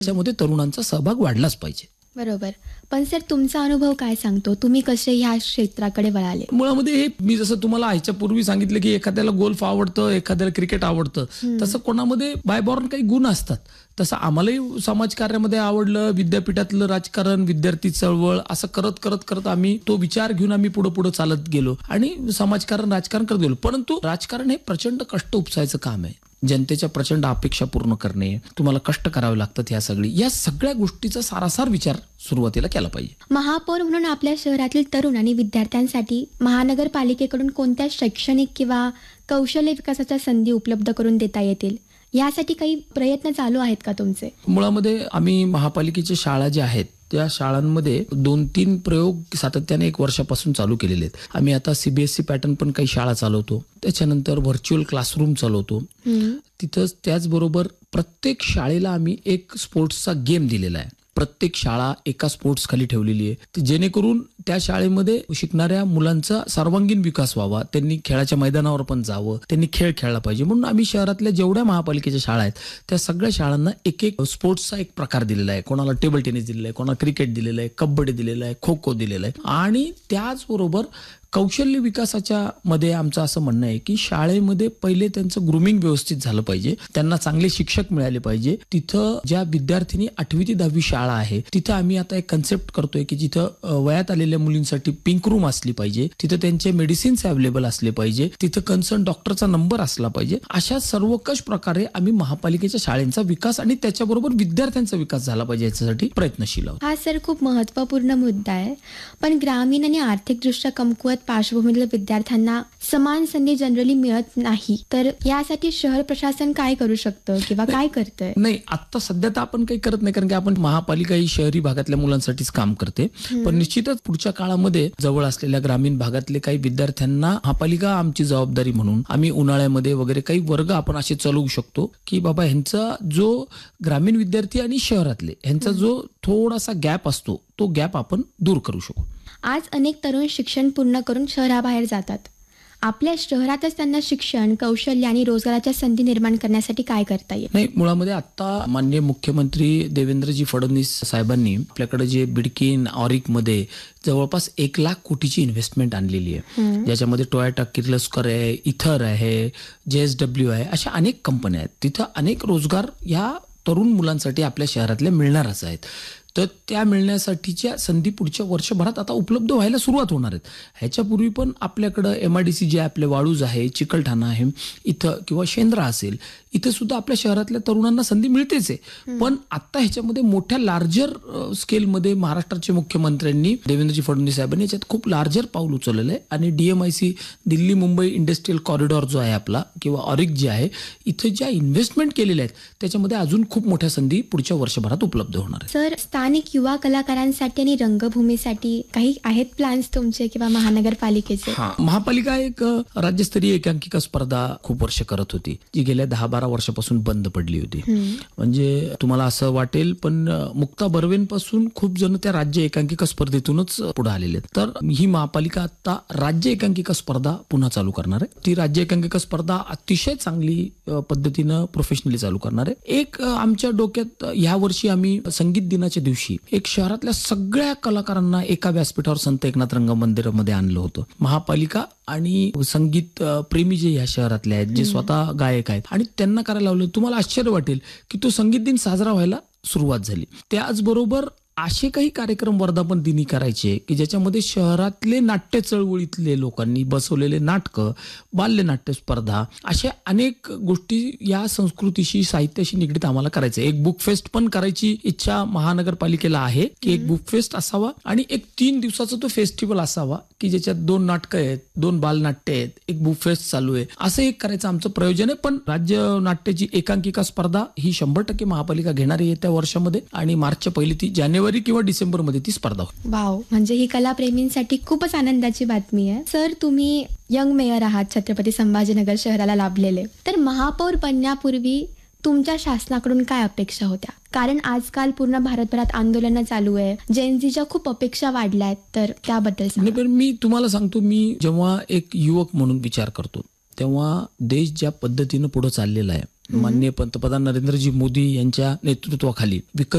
त्याच्यामध्ये तरुणांचा सहभाग वाढलाच पाहिजे. बरोबर. पण सर तुमचा अनुभव काय सांगतो, तुम्ही कसे ह्या क्षेत्राकडे वळाले? मुळामध्ये हे मी जसं तुम्हाला ह्याच्या पूर्वी सांगितलं की एखाद्याला गोल्फ आवडतं, एखाद्याला क्रिकेट आवडतं, तसं कोणामध्ये बायबॉर्न काही गुण असतात. तसं आम्हालाही समाजकार्यामध्ये आवडलं, विद्यापीठातलं राजकारण, विद्यार्थी चळवळ असं करत करत करत आम्ही तो विचार घेऊन आम्ही पुढे पुढे चालत गेलो आणि समाजकारण राजकारण करत गेलो. परंतु राजकारण हे प्रचंड कष्ट उपसायचं काम आहे. जनतेच्या प्रचंड अपेक्षा पूर्ण करणे, तुम्हाला कष्ट करावे लागतात, या सगळ्या गोष्टीचा सारासार विचार सुरुवातीला केला पाहिजे. महापौर म्हणून आपल्या शहरातील तरुण आणि विद्यार्थ्यांसाठी महानगरपालिकेकडून कोणत्या शैक्षणिक किंवा कौशल्य विकासाच्या संधी उपलब्ध करून देता येतील, यासाठी काही प्रयत्न चालू आहेत का तुमचे? मुळामध्ये आम्ही महापालिकेच्या शाळा ज्या आहेत त्या शाळांमध्ये 2-3 प्रयोग सातत्याने 1 वर्षापासून चालू केलेले आहेत. आम्ही आता CBSE पॅटर्न पण काही शाळा चालवतो, त्याच्यानंतर व्हर्च्युअल क्लासरूम चालवतो. तिथंच त्याचबरोबर प्रत्येक शाळेला आम्ही एक स्पोर्ट्सचा गेम दिलेला आहे. प्रत्येक शाळा एका स्पोर्ट्स खाली ठेवलेली आहे, जेणेकरून त्या शाळेमध्ये शिकणाऱ्या मुलांचा सर्वांगीण विकास व्हावा, त्यांनी खेळाच्या मैदानावर पण जावं, त्यांनी खेळ खेळला पाहिजे. म्हणून आम्ही शहरातल्या जेवढ्या महापालिकेच्या शाळा आहेत त्या सगळ्या शाळांना एक स्पोर्ट्सचा एक प्रकार दिलेला आहे. कोणाला टेबल टेनिस दिलेला आहे, कोणाला क्रिकेट दिलेलं आहे, कबड्डी दिलेलं आहे, खो खो दिलेलं आहे. आणि त्याचबरोबर कौशल्य विकासाच्या मध्ये आमचं असं म्हणणं आहे की शाळेमध्ये पहिले त्यांचं ग्रूमिंग व्यवस्थित झालं पाहिजे, त्यांना चांगले शिक्षक मिळाले पाहिजे. तिथं ज्या विद्यार्थिनी 8वी ते 10वी शाळा आहे तिथं आम्ही आता एक कन्सेप्ट करतोय की जिथं वयात आलेल्या मुलींसाठी पिंक रूम असली पाहिजे, तिथं त्यांचे मेडिसिन्स अवेलेबल असले पाहिजे, तिथं कन्सर्न डॉक्टरचा नंबर असला पाहिजे. अशा सर्वकष प्रकारे आम्ही महापालिकेच्या शाळेंचा विकास आणि त्याच्याबरोबर विद्यार्थ्यांचा विकास झाला पाहिजे याच्यासाठी प्रयत्नशील आहोत. हा सर खूप महत्त्वपूर्ण मुद्दा आहे. पण ग्रामीण आणि आर्थिकदृष्ट्या कमकुवत पार्श्वभूमीतील विद्यार्थ्यांना समान संधी जनरली मिळत नाही, तर यासाठी शहर प्रशासन काय करू शकतं किंवा काय करतंय? नाही, आता सध्या तर आपण काही करत नाही, कारण की आपण महापालिका ही शहरी भागातल्या मुलांसाठीच काम करते. पण निश्चितच पुढच्या काळामध्ये जवळ असलेल्या ग्रामीण भागातले काही विद्यार्थ्यांना महापालिका आमची जबाबदारी म्हणून आम्ही उन्हाळ्यामध्ये वगैरे काही वर्ग आपण असे चालवू शकतो की बाबा ह्यांचा जो ग्रामीण विद्यार्थी आणि शहरातले ह्यांचा जो थोडासा गॅप असतो तो गॅप आपण दूर करू शकू. आज अनेक तरुण शिक्षण पूर्ण करून शहराबाहेर जातात. आपल्या शहरातच त्यांना शिक्षण, कौशल्य आणि रोजगाराच्या संधी निर्माण करण्यासाठी काय करता येईल? नाही, मुळामध्ये आता माननीय मुख्यमंत्री देवेंद्रजी फडणवीस साहेबांनी आपल्याकडे जे बिडकीन ऑरिकमध्ये जवळपास 1 लाख कोटीची इन्व्हेस्टमेंट आणलेली आहे, ज्याच्यामध्ये टोयोटा किर्लोस्कर आहे, इथर आहे, JSW आहे, अशा अनेक कंपन्या आहेत. तिथं अनेक रोजगार या तरुण मुलांसाठी आपल्या शहरातल्या मिळणारच आहेत. तर त्या मिळण्यासाठीच्या संधी पुढच्या वर्षभरात आता उपलब्ध व्हायला सुरुवात होणार आहेत. ह्याच्यापूर्वी पण आपल्याकडं MIDC जे आपले वाळूज आहे, चिकलठाणा आहे इथं किंवा शेंद्रा असेल, इथं सुद्धा आपल्या शहरातल्या तरुणांना संधी मिळतेच आहे. पण आता ह्याच्यामध्ये मोठ्या लार्जर स्केलमध्ये महाराष्ट्राचे मुख्यमंत्र्यांनी देवेंद्रजी फडणवीस साहेबांनी याच्यात खूप लार्जर पाऊल उचललेलं आहे आणि DMIC Delhi Mumbai industrial corridor जो आहे आपला किंवा ऑरिक जे आहे, इथं ज्या इन्व्हेस्टमेंट केलेल्या आहेत त्याच्यामध्ये अजून खूप मोठ्या संधी पुढच्या वर्षभरात उपलब्ध होणार आहेत. सर, स्थानिक युवा कलाकारांसाठी आणि रंगभूमीसाठी काही आहेत प्लॅन्स तुमचे किंवा महानगरपालिकेचे? महापालिका एक राज्यस्तरीय एकांकिका स्पर्धा खूप वर्ष करत होती, जी गेल्या 10-12 वर्षापासून बंद पडली होती. म्हणजे तुम्हाला असं वाटेल पण मुक्ता बर्वेंपासून खूप जण त्या राज्य एकांकिका स्पर्धेतूनच पुढे आलेले आहेत. तर ही महापालिका आता राज्य एकांकिका स्पर्धा पुन्हा चालू करणार आहे. ती राज्य एकांकिका स्पर्धा अतिशय चांगली पद्धतीनं प्रोफेशनली चालू करणार आहे. एक आमच्या डोक्यात ह्या वर्षी आम्ही संगीत दिनाच्या दिवशी एक शहरातल्या सगळ्या कलाकारांना एका व्यासपीठावर संत एकनाथ रंगमंदिरामध्ये आणलं होतं. महापालिका आणि संगीत प्रेमी जे ह्या शहरातले आहेत, जे स्वतः गायक आहेत, आणि त्यांना करायला लावलं. तुम्हाला आश्चर्य वाटेल की तो संगीत दिन साजरा व्हायला सुरुवात झाली. त्याचबरोबर असे काही कार्यक्रम वर्धापन दिनी करायचे की ज्याच्यामध्ये शहरातले नाट्य चळवळीतले लोकांनी बसवलेले नाटकं, बाल्यनाट्य स्पर्धा, अशा अनेक गोष्टी या संस्कृतीशी, साहित्याशी निगडीत आम्हाला करायचं. एक बुक फेस्ट पण करायची इच्छा महानगरपालिकेला आहे की एक बुक फेस्ट असावा आणि एक 3 दिवसाचा तो फेस्टिवल असावा की ज्याच्यात 2 नाटकं आहेत, 2 बालनाट्य आहेत, एक बुक फेस्ट चालू आहे. असं एक करायचं आमचं प्रयोजन आहे. पण राज्य नाट्याची एकांकिका स्पर्धा ही 100% महापालिका घेणारी आहे त्या वर्षामध्ये आणि मार्चच्या पहिली ती जानेवारी किंवा डिसेंबरमध्ये ती स्पर्धा होती. वाव, म्हणजे ही कलाप्रेमींसाठी खूपच आनंदाची बातमी आहे. सर, तुम्ही यंग मेयर आहात छत्रपती संभाजीनगर शहराला लाभलेले. तर महापौर बनण्यापूर्वी तुमच्या शासनाकडून काय अपेक्षा होत्या? कारण आजकाल पूर्ण भारतभरात आंदोलनं चालू आहे, जेनझीच्या खूप अपेक्षा वाढल्या आहेत, तर त्याबद्दल सांगा. पण मी तुम्हाला सांगतो, मी जेव्हा एक युवक म्हणून विचार करतो तेव्हा देश ज्या पद्धतीनं पुढे चाललेला आहे माननीय पंतप्रधान नरेंद्रजी मोदी यांच्या नेतृत्वाखाली